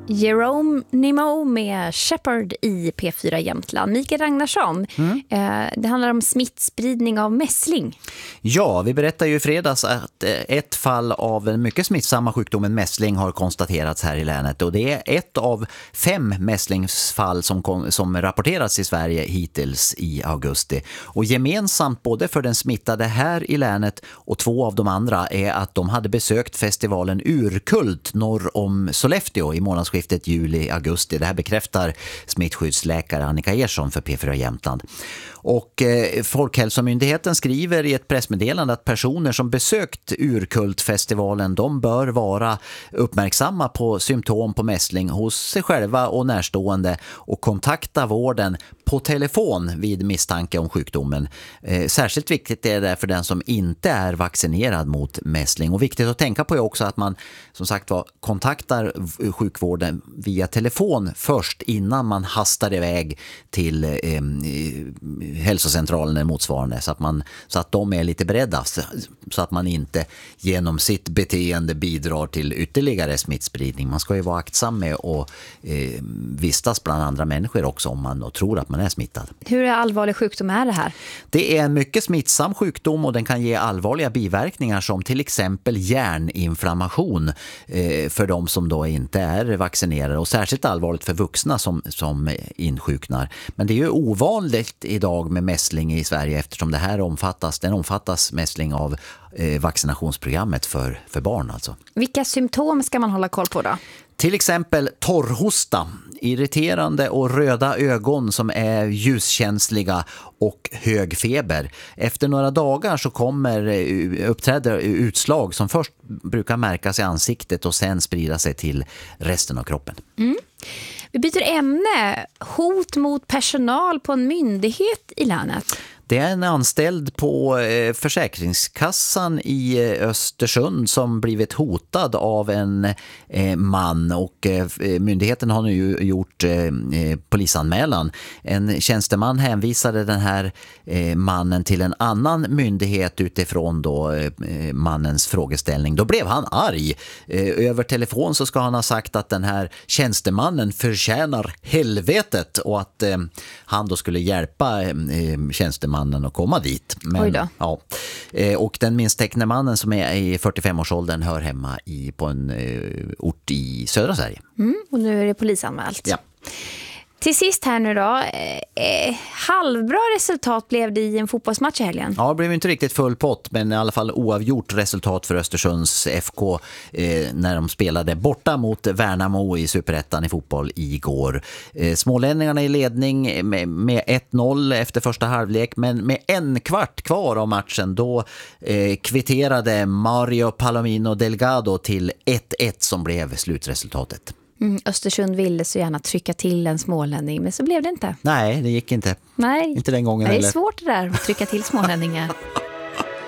Geronimo med Shepherd i P4 Jämtland. Mikael Ragnarsson, det handlar om smittspridning av mässling. Ja, vi berättar ju i fredags att ett fall av den mycket smittsamma sjukdomen mässling har konstaterats här i länet. Och det är ett av 5 mässlingsfall som rapporterats i Sverige hittills i augusti. Och gemensamt både för den smittade här i länet och 2 av de andra är att de hade besökt festivalen Urkult norr om Sollefteå i månadsskiftet juli-augusti. Det här bekräftar smittskyddsläkare Annika Ersson för P4 Jämtland. Och Folkhälsomyndigheten skriver i ett pressmeddelande att personer som besökt Urkultfestivalen, de bör vara uppmärksamma på symptom på mässling hos sig själva och närstående och kontakta vården på telefon vid misstanke om sjukdomen. Särskilt viktigt är det för den som inte är vaccinerad mot mässling. Och viktigt att tänka på är också att man som sagt kontaktar sjukvården via telefon först innan man hastar iväg till hälsocentralen eller motsvarande så att de är lite beredda så att man inte genom sitt beteende bidrar till ytterligare smittspridning. Man ska ju vara aktsam med att vistas bland andra människor också om man tror att man är smittad. Hur allvarlig sjukdom är det här? Det är en mycket smittsam sjukdom och den kan ge allvarliga biverkningar som till exempel hjärninflammation för de som då inte är vaccinerade och särskilt allvarligt för vuxna som insjuknar. Men det är ju ovanligt idag med mässling i Sverige eftersom den omfattas mässling av vaccinationsprogrammet för barn alltså. Vilka symptom ska man hålla koll på då? Till exempel torrhosta, irriterande och röda ögon som är ljuskänsliga och hög feber. Efter några dagar så uppträder utslag som först brukar märkas i ansiktet och sen sprida sig till resten av kroppen. Vi byter ämne. Hot mot personal på en myndighet i länet. Det är en anställd på Försäkringskassan i Östersund som blivit hotad av en man och myndigheten har nu gjort polisanmälan. En tjänsteman hänvisade den här mannen till en annan myndighet utifrån då mannens frågeställning. Då blev han arg. Över telefon så ska han ha sagt att den här tjänstemannen förtjänar helvetet och att han då skulle hjälpa tjänstemannen att komma dit. Men, ja. Och den minsteckne mannen som är i 45-årsåldern hör hemma på en ort i södra Sverige. Och nu är det polisanmält. Ja. Till sist här nu då, halvbra resultat blev det i en fotbollsmatch i helgen. Ja, det blev inte riktigt full pott men i alla fall oavgjort resultat för Östersunds FK när de spelade borta mot Värnamo i Superettan i fotboll igår. Smålänningarna i ledning med 1-0 efter första halvlek men med en kvart kvar av matchen då kvitterade Mario Palomino Delgado till 1-1 som blev slutresultatet. Östersund ville så gärna trycka till en smålänning, men så blev det inte. Nej, det gick inte. Nej. Inte den gången. Det är svårt det där att trycka till smålänningar.